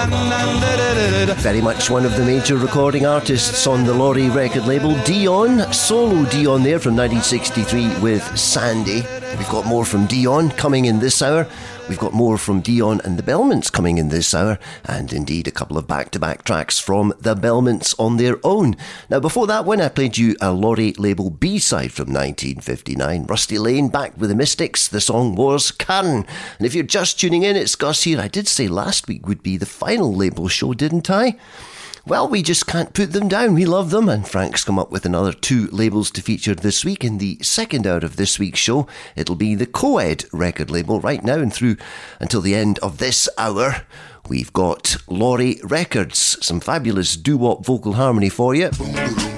Very much one of the major recording artists on the Laurie record label. Dion, solo Dion there from 1963 with Sandy. We've got more from Dion coming in this hour. We've got more from Dion and the Belmonts coming in this hour, and indeed a couple of back-to-back tracks from the Belmonts on their own. Now, before that one, I played you a Laurie label B-side from 1959. Rusty Lane back with the Mystics. The song was Karen. And if you're just tuning in, it's Gus here. I did say last week would be the final label show, didn't I? Well, we just can't put them down. We love them, and Frank's come up with another 2 labels to feature this week. In the second hour of this week's show, it'll be the Coed record label. Right now and through until the end of this hour, we've got Laurie Records. Some fabulous doo-wop vocal harmony for you.